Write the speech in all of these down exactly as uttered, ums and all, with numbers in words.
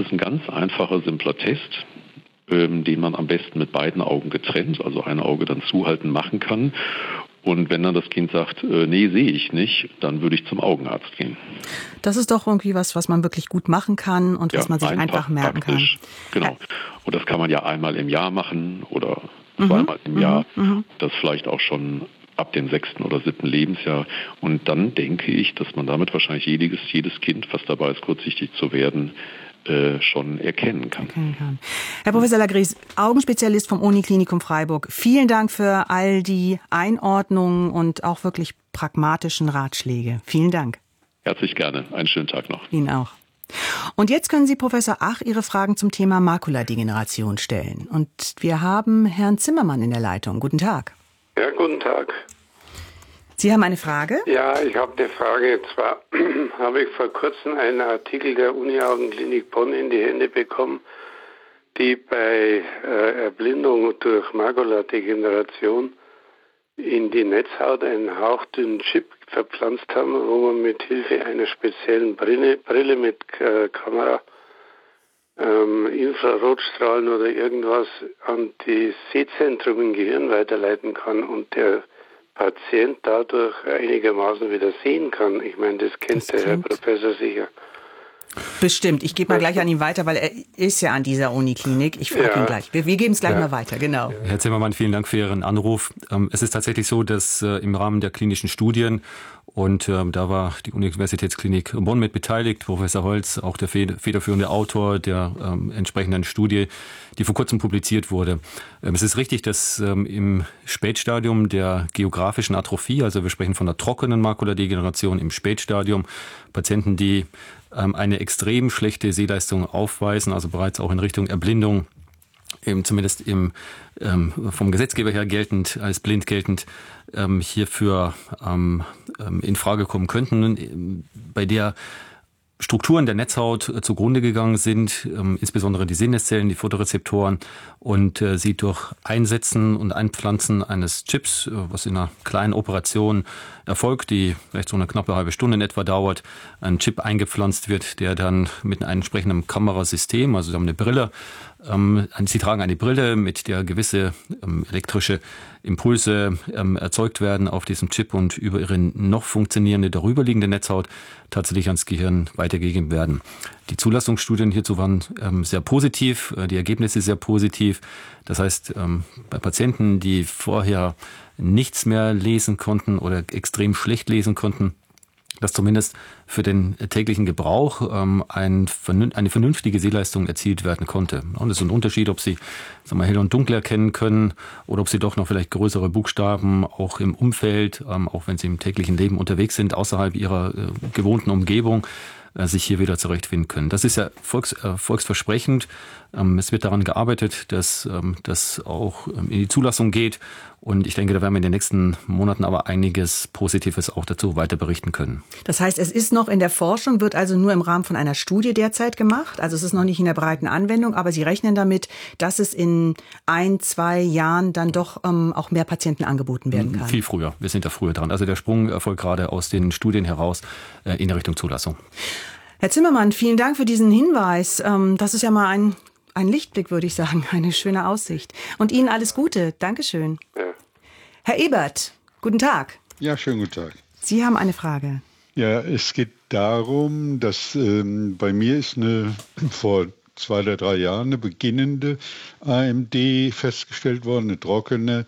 ist ein ganz einfacher, simpler Test, ähm, den man am besten mit beiden Augen getrennt, also ein Auge dann zuhalten, machen kann. Und wenn dann das Kind sagt, äh, nee, sehe ich nicht, dann würde ich zum Augenarzt gehen. Das ist doch irgendwie was, was man wirklich gut machen kann und was ja, man sich einfach, einfach merken praktisch. kann. Genau. Und das kann man ja einmal im Jahr machen oder zweimal mhm. im Jahr. Mhm. Das vielleicht auch schon ab dem sechsten oder siebten Lebensjahr. Und dann denke ich, dass man damit wahrscheinlich jedes, jedes Kind, was dabei ist, kurzsichtig zu werden, äh, schon erkennen kann. erkennen kann. Herr Professor Lagris, Augenspezialist vom Uniklinikum Freiburg, vielen Dank für all die Einordnungen und auch wirklich pragmatischen Ratschläge. Vielen Dank. Herzlich gerne. Einen schönen Tag noch. Ihnen auch. Und jetzt können Sie Professor Ach Ihre Fragen zum Thema Makuladegeneration stellen. Und wir haben Herrn Zimmermann in der Leitung. Guten Tag. Ja, guten Tag. Sie haben eine Frage? Ja, ich habe eine Frage. Und zwar habe ich vor kurzem einen Artikel der Uni-Augenklinik Bonn in die Hände bekommen, die bei äh, Erblindung durch Makuladegeneration in die Netzhaut einen hauchdünnen Chip verpflanzt haben, wo man mit Hilfe einer speziellen Brille, Brille mit äh, Kamera, ähm, Infrarotstrahlen oder irgendwas an die Sehzentrum im Gehirn weiterleiten kann und der Patient dadurch einigermaßen wieder sehen kann. Ich meine, das kennt das der Herr Professor sicher. Bestimmt. Ich gebe mal gleich an ihn weiter, weil er ist ja an dieser Uniklinik. Ich frage ja. ihn gleich. Wir, wir geben es gleich ja. mal weiter, genau. Herr Zimmermann, vielen Dank für Ihren Anruf. Es ist tatsächlich so, dass im Rahmen der klinischen Studien, und ähm, da war die Universitätsklinik Bonn mit beteiligt, Professor Holz, auch der federführende Autor der ähm, entsprechenden Studie, die vor kurzem publiziert wurde. Ähm, es ist richtig, dass ähm, im Spätstadium der geografischen Atrophie, also wir sprechen von der trockenen Makuladegeneration im Spätstadium, Patienten, die ähm, eine extrem schlechte Sehleistung aufweisen, also bereits auch in Richtung Erblindung, eben zumindest im, ähm, vom Gesetzgeber her geltend, als blind geltend, ähm, hierfür ähm, in Frage kommen könnten, bei der Strukturen der Netzhaut äh, zugrunde gegangen sind, ähm, insbesondere die Sinneszellen, die Photorezeptoren, und äh, sie durch Einsetzen und Einpflanzen eines Chips, äh, was in einer kleinen Operation erfolgt, die vielleicht so eine knappe halbe Stunde in etwa dauert, ein Chip eingepflanzt wird, der dann mit einem entsprechenden Kamerasystem, also sie haben eine Brille, ähm, sie tragen eine Brille, mit der gewisse ähm, elektrische Impulse ähm, erzeugt werden auf diesem Chip und über ihre noch funktionierende darüberliegende Netzhaut tatsächlich ans Gehirn weitergegeben werden. Die Zulassungsstudien hierzu waren ähm, sehr positiv, äh, die Ergebnisse sehr positiv. Das heißt, ähm, bei Patienten, die vorher nichts mehr lesen konnten oder extrem schlecht lesen konnten, dass zumindest für den täglichen Gebrauch ähm, ein, eine vernünftige Sehleistung erzielt werden konnte. Und das ist ein Unterschied, ob Sie sagen wir, hell und dunkel erkennen können oder ob Sie doch noch vielleicht größere Buchstaben auch im Umfeld, ähm, auch wenn Sie im täglichen Leben unterwegs sind, außerhalb Ihrer äh, gewohnten Umgebung, äh, sich hier wieder zurechtfinden können. Das ist ja volks, äh, volksversprechend. Ähm, es wird daran gearbeitet, dass ähm, das auch ähm, in die Zulassung geht. Und ich denke, da werden wir in den nächsten Monaten aber einiges Positives auch dazu weiter berichten können. Das heißt, es ist noch in der Forschung, wird also nur im Rahmen von einer Studie derzeit gemacht. Also es ist noch nicht in der breiten Anwendung, aber Sie rechnen damit, dass es in ein, zwei Jahren dann doch ähm, auch mehr Patienten angeboten werden kann. Viel früher. Wir sind da früher dran. Also der Sprung erfolgt gerade aus den Studien heraus äh, in Richtung Zulassung. Herr Zimmermann, vielen Dank für diesen Hinweis. Ähm, das ist ja mal ein Ein Lichtblick, würde ich sagen. Eine schöne Aussicht. Und Ihnen alles Gute. Dankeschön. Ja. Herr Ebert, guten Tag. Ja, schönen guten Tag. Sie haben eine Frage. Ja, es geht darum, dass ähm, bei mir ist eine vor zwei oder drei Jahren eine beginnende A M D festgestellt worden, eine trockene.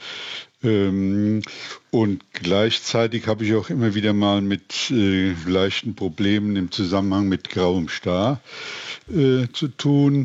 Ähm, und gleichzeitig habe ich auch immer wieder mal mit äh, leichten Problemen im Zusammenhang mit grauem Star äh, zu tun.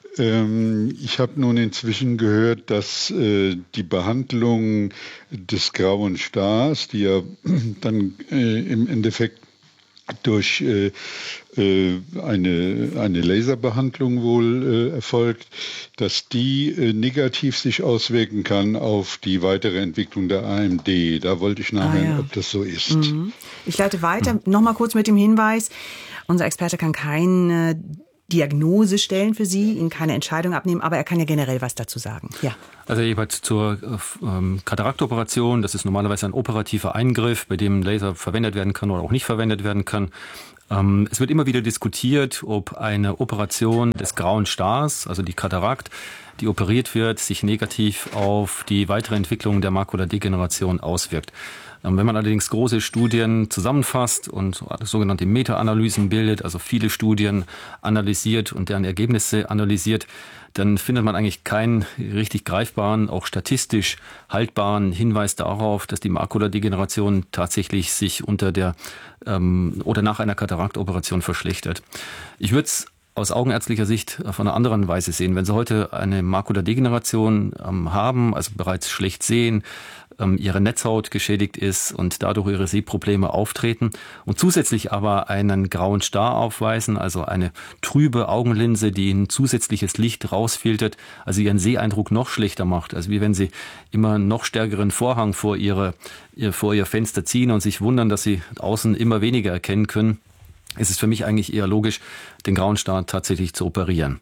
Ich habe nun inzwischen gehört, dass äh, die Behandlung des grauen Stars, die ja dann äh, im Endeffekt durch äh, äh, eine, eine Laserbehandlung wohl äh, erfolgt, dass die äh, negativ sich auswirken kann auf die weitere Entwicklung der A M D. Da wollte ich nachhören, ah, ja. ob das so ist. Mhm. Ich leite weiter, mhm. noch mal kurz mit dem Hinweis, unser Experte kann keine Diagnose stellen für Sie, Ihnen keine Entscheidung abnehmen, aber er kann ja generell was dazu sagen. Ja. Also Ebert, zur ähm, Kataraktoperation, das ist normalerweise ein operativer Eingriff, bei dem Laser verwendet werden kann oder auch nicht verwendet werden kann. Ähm, es wird immer wieder diskutiert, ob eine Operation des grauen Stars, also die Katarakt, die operiert wird, sich negativ auf die weitere Entwicklung der Makuladegeneration auswirkt. Wenn man allerdings große Studien zusammenfasst und sogenannte Meta-Analysen bildet, also viele Studien analysiert und deren Ergebnisse analysiert, dann findet man eigentlich keinen richtig greifbaren, auch statistisch haltbaren Hinweis darauf, dass die Makuladegeneration tatsächlich sich unter der ähm, oder nach einer Kataraktoperation verschlechtert. Ich würde es aus augenärztlicher Sicht von einer anderen Weise sehen. Wenn Sie heute eine Makuladegeneration ähm, haben, also bereits schlecht sehen, ähm, Ihre Netzhaut geschädigt ist und dadurch Ihre Sehprobleme auftreten und zusätzlich aber einen grauen Star aufweisen, also eine trübe Augenlinse, die ein zusätzliches Licht rausfiltert, also Ihren Seheindruck noch schlechter macht. Also wie wenn Sie immer noch stärkeren Vorhang vor, ihre, vor Ihr Fenster ziehen und sich wundern, dass Sie außen immer weniger erkennen können. Es ist für mich eigentlich eher logisch, den grauen Star tatsächlich zu operieren.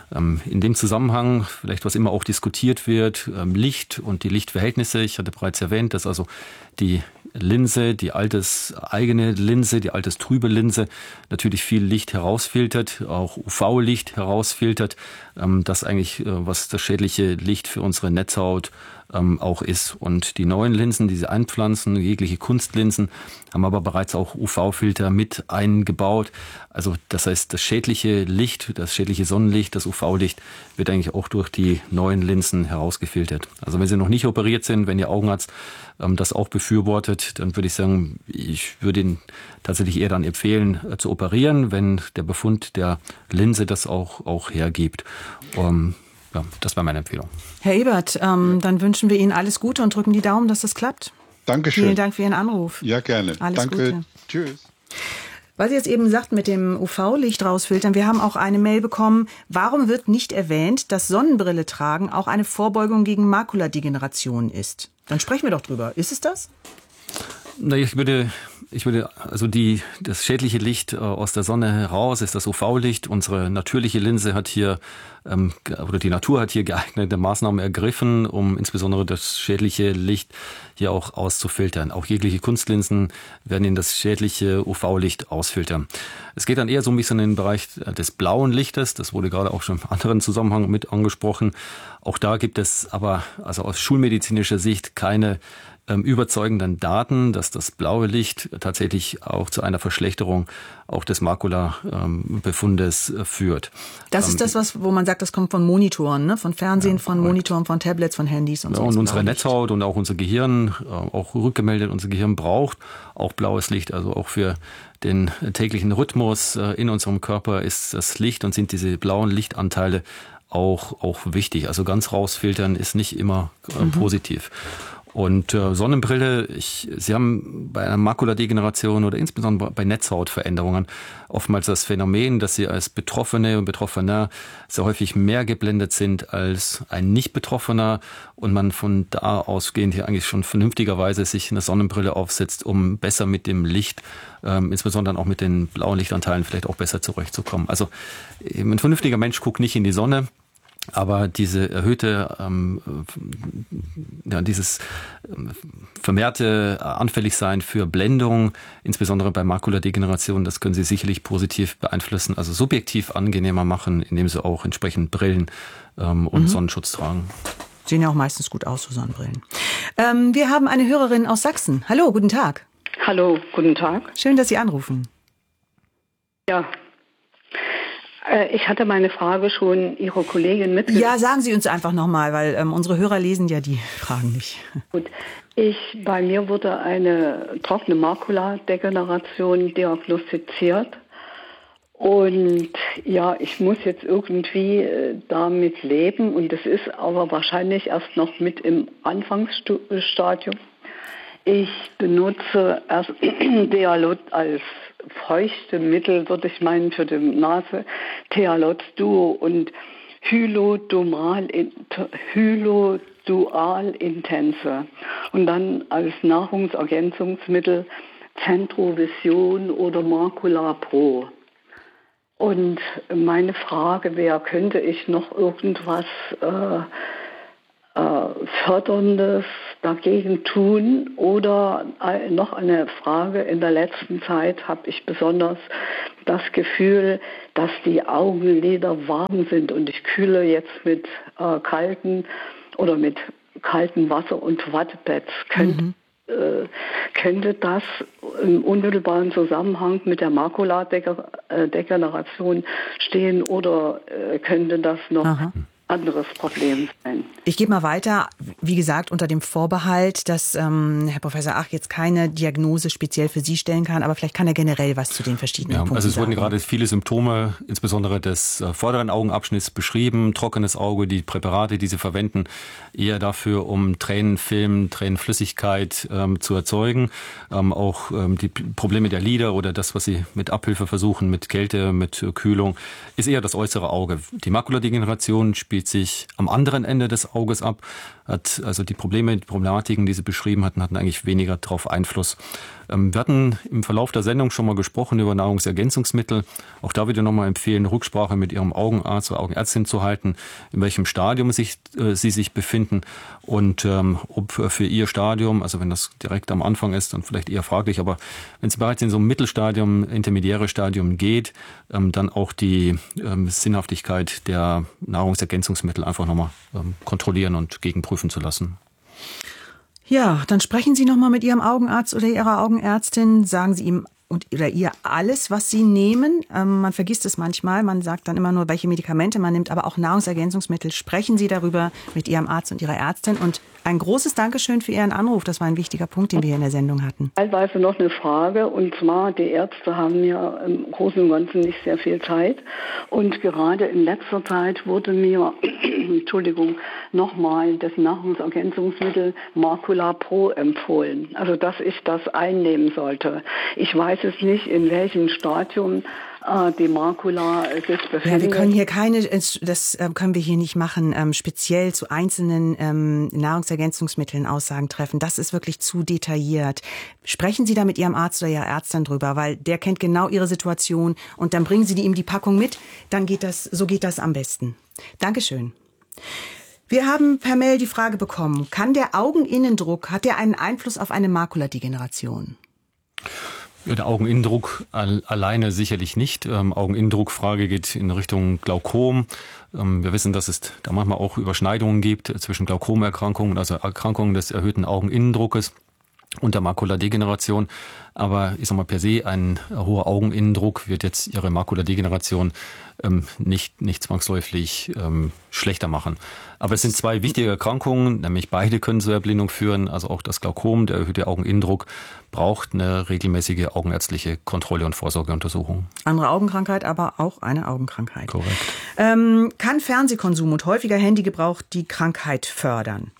In dem Zusammenhang, vielleicht was immer auch diskutiert wird, Licht und die Lichtverhältnisse. Ich hatte bereits erwähnt, dass also die Linse, die alterseigene Linse, die alterstrübe Linse natürlich viel Licht herausfiltert, auch U V-Licht herausfiltert, das eigentlich, was das schädliche Licht für unsere Netzhaut auch ist. Und die neuen Linsen, diese Einpflanzen, jegliche Kunstlinsen, haben aber bereits auch U V-Filter mit eingebaut. Also das heißt, das schädliche Licht, das schädliche Sonnenlicht, das U V-Licht wird eigentlich auch durch die neuen Linsen herausgefiltert. Also wenn Sie noch nicht operiert sind, wenn Ihr Augenarzt ähm, das auch befürwortet, dann würde ich sagen, ich würde Ihnen tatsächlich eher dann empfehlen, äh, zu operieren, wenn der Befund der Linse das auch, auch hergibt. Um, ja, das war meine Empfehlung. Herr Ebert, ähm, dann wünschen wir Ihnen alles Gute und drücken die Daumen, dass das klappt. Dankeschön. Vielen Dank für Ihren Anruf. Ja, gerne. Alles Danke. Gute. Tschüss. Weil Sie jetzt eben sagt, mit dem U V-Licht rausfiltern, wir haben auch eine Mail bekommen, warum wird nicht erwähnt, dass Sonnenbrille tragen auch eine Vorbeugung gegen Makuladegeneration ist? Dann sprechen wir doch drüber. Ist es das? Na, ich würde, ich würde, also die, das schädliche Licht äh, aus der Sonne heraus ist das U V-Licht. Unsere natürliche Linse hat hier, ähm, oder die Natur hat hier geeignete Maßnahmen ergriffen, um insbesondere das schädliche Licht hier auch auszufiltern. Auch jegliche Kunstlinsen werden in das schädliche U V-Licht ausfiltern. Es geht dann eher so ein bisschen in den Bereich des blauen Lichtes. Das wurde gerade auch schon im anderen Zusammenhang mit angesprochen. Auch da gibt es aber, also aus schulmedizinischer Sicht, keine überzeugenden Daten, dass das blaue Licht tatsächlich auch zu einer Verschlechterung auch des Makulabefundes führt. Das ist das, was, wo man sagt, das kommt von Monitoren, ne? Von Fernsehen, ja, von Monitoren, von Tablets, von Handys und so. Ja, und unsere Netzhaut und auch unser Gehirn, auch rückgemeldet, unser Gehirn braucht auch blaues Licht, also auch für den täglichen Rhythmus in unserem Körper ist das Licht und sind diese blauen Lichtanteile auch, auch wichtig. Also ganz rausfiltern ist nicht immer äh, mhm. positiv. Und äh, Sonnenbrille, ich, Sie haben bei einer Makuladegeneration oder insbesondere bei Netzhautveränderungen oftmals das Phänomen, dass Sie als Betroffene und Betroffener sehr häufig mehr geblendet sind als ein Nicht-Betroffener und man von da ausgehend hier eigentlich schon vernünftigerweise sich eine Sonnenbrille aufsetzt, um besser mit dem Licht, ähm, insbesondere auch mit den blauen Lichtanteilen vielleicht auch besser zurechtzukommen. Also ein vernünftiger Mensch guckt nicht in die Sonne. Aber diese erhöhte, ähm, ja, dieses vermehrte Anfälligsein für Blendung, insbesondere bei Makuladegeneration, das können Sie sicherlich positiv beeinflussen, also subjektiv angenehmer machen, indem Sie auch entsprechend Brillen ähm, und mhm. Sonnenschutz tragen. Sehen ja auch meistens gut aus, so Sonnenbrillen. Ähm, wir haben eine Hörerin aus Sachsen. Hallo, guten Tag. Hallo, guten Tag. Schön, dass Sie anrufen. Ja. Ich hatte meine Frage schon Ihrer Kollegin mitgeteilt. Ja, sagen Sie uns einfach nochmal, weil ähm, unsere Hörer lesen ja die Fragen nicht. Gut, ich, bei mir wurde eine trockene Makuladegeneration diagnostiziert. Und ja, ich muss jetzt irgendwie damit leben. Und das ist aber wahrscheinlich erst noch mit im Anfangsstadium. Ich benutze erst Dealot als feuchte Mittel, würde ich meinen, für die Nase, Thealot Duo und Hylodual, Hylodual Intense. Und dann als Nahrungsergänzungsmittel Centrovision oder Macula Pro. Und meine Frage wäre, könnte ich noch irgendwas äh, äh, Förderndes dagegen tun? Oder äh, noch eine Frage, in der letzten Zeit habe ich besonders das Gefühl, dass die Augenlider warm sind und ich kühle jetzt mit äh, kalten oder mit kaltem Wasser und Wattepads. Könnte, mhm. äh, könnte das im unmittelbaren Zusammenhang mit der Makuladegeneration stehen oder äh, könnte das noch Aha. anderes Problem sein? Ich gebe mal weiter, wie gesagt, unter dem Vorbehalt, dass ähm, Herr Professor Ach jetzt keine Diagnose speziell für Sie stellen kann, aber vielleicht kann er generell was zu den verschiedenen ja, Punkten also es wurden sagen. gerade viele Symptome, insbesondere des äh, vorderen Augenabschnitts beschrieben, trockenes Auge, die Präparate, die Sie verwenden, eher dafür, um Tränenfilm, Tränenflüssigkeit ähm, zu erzeugen, ähm, auch ähm, die Probleme der Lider oder das, was Sie mit Abhilfe versuchen, mit Kälte, mit äh, Kühlung, ist eher das äußere Auge. Die Makuladegeneration spielt sich am anderen Ende des Auges ab, hat also die Probleme, die Problematiken, die Sie beschrieben hatten, hatten eigentlich weniger darauf Einfluss. Wir hatten im Verlauf der Sendung schon mal gesprochen über Nahrungsergänzungsmittel. Auch da würde ich nochmal empfehlen, Rücksprache mit Ihrem Augenarzt oder Augenärztin zu halten, in welchem Stadium sich, äh, Sie sich befinden und ähm, ob für Ihr Stadium, also wenn das direkt am Anfang ist, dann vielleicht eher fraglich, aber wenn es bereits in so ein Mittelstadium, intermediäre Stadium geht, ähm, dann auch die ähm, Sinnhaftigkeit der Nahrungsergänzungsmittel einfach nochmal ähm, kontrollieren und gegenprüfen zu lassen. Ja, dann sprechen Sie noch mal mit Ihrem Augenarzt oder Ihrer Augenärztin, sagen Sie ihm und oder ihr alles, was Sie nehmen. Ähm, man vergisst es manchmal, man sagt dann immer nur, welche Medikamente man nimmt, aber auch Nahrungsergänzungsmittel. Sprechen Sie darüber mit Ihrem Arzt und Ihrer Ärztin. Und ein großes Dankeschön für Ihren Anruf. Das war ein wichtiger Punkt, den wir hier in der Sendung hatten. Teilweise noch eine Frage, und zwar, die Ärzte haben ja im Großen und Ganzen nicht sehr viel Zeit. Und gerade in letzter Zeit wurde mir, Entschuldigung, nochmal das Nahrungsergänzungsmittel Macula Pro empfohlen. Also, dass ich das einnehmen sollte. Ich weiß es nicht, in welchem Stadium äh, die Makula sich befindet. Ja, wir können hier keine, das können wir hier nicht machen, ähm, speziell zu einzelnen ähm, Nahrungsergänzungsmitteln Aussagen treffen. Das ist wirklich zu detailliert. Sprechen Sie da mit Ihrem Arzt oder Ihrer Ärztin drüber, weil der kennt genau Ihre Situation und dann bringen Sie ihm die Packung mit. Dann geht das, so geht das am besten. Dankeschön. Wir haben per Mail die Frage bekommen, kann der Augeninnendruck, hat der einen Einfluss auf eine Makuladegeneration? Ja, der Augeninnendruck alleine sicherlich nicht. Ähm, Augeninnendruckfrage geht in Richtung Glaukom. Ähm, wir wissen, dass es da manchmal auch Überschneidungen gibt zwischen Glaukomerkrankungen, also Erkrankungen des erhöhten Augeninnendruckes und der Makuladegeneration. Aber ich sag mal, per se ein hoher Augeninnendruck wird jetzt Ihre Makuladegeneration ähm, nicht, nicht zwangsläufig ähm, schlechter machen. Aber es sind zwei wichtige Erkrankungen, nämlich beide können zur Erblindung führen. Also auch das Glaukom, der erhöhte Augeninnendruck, braucht eine regelmäßige augenärztliche Kontrolle und Vorsorgeuntersuchung. Andere Augenkrankheit, aber auch eine Augenkrankheit. Korrekt. Ähm, kann Fernsehkonsum und häufiger Handygebrauch die Krankheit fördern?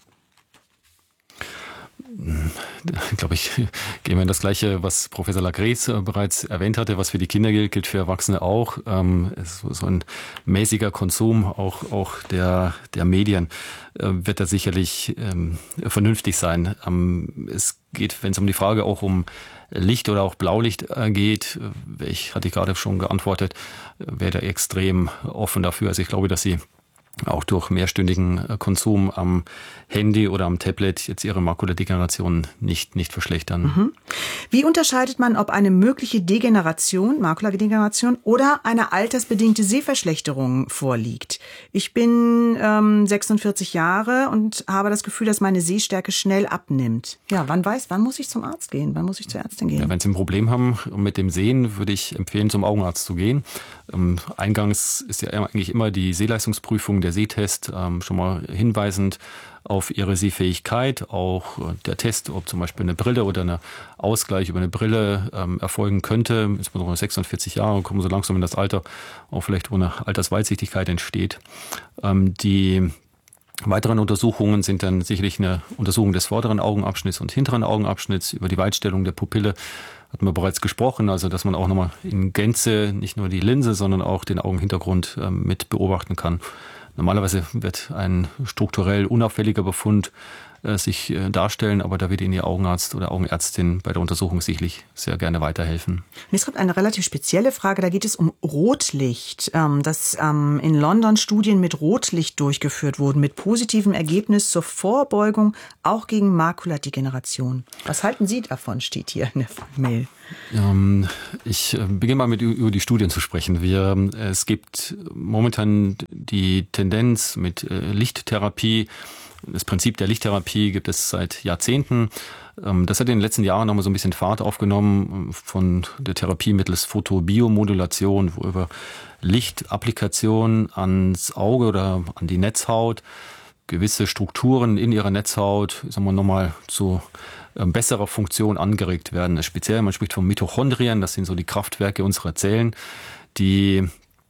Glaube ich, gehen wir in das Gleiche, was Professor Lagres bereits erwähnt hatte, was für die Kinder gilt, gilt für Erwachsene auch. Ähm, so ein mäßiger Konsum auch, auch der, der Medien äh, wird da sicherlich ähm, vernünftig sein. Ähm, es geht, wenn es um die Frage auch um Licht oder auch Blaulicht geht, ich hatte ich gerade schon geantwortet, wäre da extrem offen dafür. Also ich glaube, dass Sie auch durch mehrstündigen Konsum am Handy oder am Tablet jetzt Ihre Makuladegeneration nicht, nicht verschlechtern. Mhm. Wie unterscheidet man, ob eine mögliche Degeneration, Makuladegeneration oder eine altersbedingte Sehverschlechterung vorliegt? Ich bin ähm, sechsundvierzig Jahre und habe das Gefühl, dass meine Sehstärke schnell abnimmt. Ja, wann weiß, wann muss ich zum Arzt gehen? Wann muss ich zur Ärztin gehen? Ja, wenn Sie ein Problem haben mit dem Sehen, würde ich empfehlen, zum Augenarzt zu gehen. Ähm, eingangs ist ja eigentlich immer die Sehleistungsprüfung, der Sehtest, ähm, schon mal hinweisend auf Ihre Sehfähigkeit. Auch der Test, ob zum Beispiel eine Brille oder ein Ausgleich über eine Brille ähm, erfolgen könnte. Insbesondere sechsundvierzig Jahre kommen so langsam in das Alter, auch vielleicht ohne Altersweitsichtigkeit entsteht. Ähm, die weiteren Untersuchungen sind dann sicherlich eine Untersuchung des vorderen Augenabschnitts und hinteren Augenabschnitts. Über die Weitstellung der Pupille hatten wir bereits gesprochen, also dass man auch nochmal in Gänze nicht nur die Linse, sondern auch den Augenhintergrund äh, mit beobachten kann. Normalerweise wird ein strukturell unauffälliger Befund äh, sich äh, darstellen, aber da wird Ihnen Ihr Augenarzt oder Augenärztin bei der Untersuchung sicherlich sehr gerne weiterhelfen. Es gibt eine relativ spezielle Frage, da geht es um Rotlicht, ähm, dass ähm, in London Studien mit Rotlicht durchgeführt wurden, mit positivem Ergebnis zur Vorbeugung auch gegen Makuladegeneration. Was halten Sie davon, steht hier in der Mail. Ähm, ich äh, beginne mal mit über die Studien zu sprechen. Wir, äh, es gibt momentan die Tendenz mit äh, Lichttherapie. Das Prinzip der Lichttherapie gibt es seit Jahrzehnten. Ähm, das hat in den letzten Jahren nochmal so ein bisschen Fahrt aufgenommen von der Therapie mittels Photobiomodulation, wo über Lichtapplikation ans Auge oder an die Netzhaut gewisse Strukturen in ihrer Netzhaut, sagen wir nochmal zu äh, besserer Funktion angeregt werden. Speziell, man spricht von Mitochondrien, das sind so die Kraftwerke unserer Zellen, die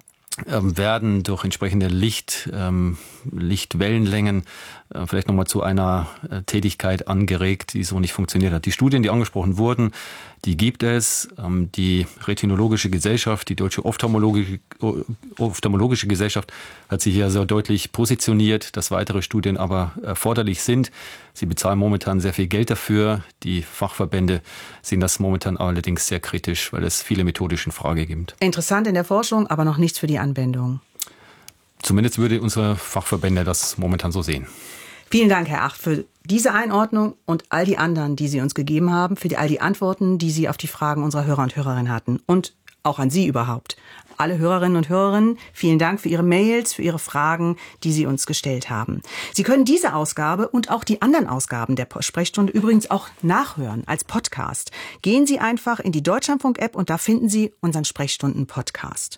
ähm, werden durch entsprechende Licht, ähm, Lichtwellenlängen äh, vielleicht nochmal zu einer äh, Tätigkeit angeregt, die so nicht funktioniert hat. Die Studien, die angesprochen wurden, die gibt es. Ähm, die Retinologische Gesellschaft, die Deutsche Ophthalmologische, Ophthalmologische Gesellschaft hat sich hier sehr deutlich positioniert, dass weitere Studien aber erforderlich sind. Sie bezahlen momentan sehr viel Geld dafür. Die Fachverbände sehen das momentan allerdings sehr kritisch, weil es viele methodische in Frage gibt. Interessant in der Forschung, aber noch nichts für die Anwendung. Zumindest würde unsere Fachverbände das momentan so sehen. Vielen Dank, Herr Acht, für diese Einordnung und all die anderen, die Sie uns gegeben haben, für die, all die Antworten, die Sie auf die Fragen unserer Hörer und Hörerinnen hatten und auch an Sie überhaupt. Alle Hörerinnen und Hörerinnen, vielen Dank für Ihre Mails, für Ihre Fragen, die Sie uns gestellt haben. Sie können diese Ausgabe und auch die anderen Ausgaben der Sprechstunde übrigens auch nachhören als Podcast. Gehen Sie einfach in die Deutschlandfunk-App und da finden Sie unseren Sprechstunden-Podcast.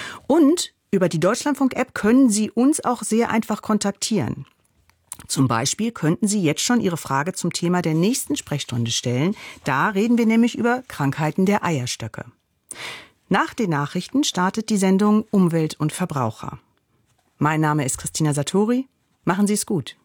Und über die Deutschlandfunk-App können Sie uns auch sehr einfach kontaktieren. Zum Beispiel könnten Sie jetzt schon Ihre Frage zum Thema der nächsten Sprechstunde stellen. Da reden wir nämlich über Krankheiten der Eierstöcke. Nach den Nachrichten startet die Sendung Umwelt und Verbraucher. Mein Name ist Christina Satori. Machen Sie es gut.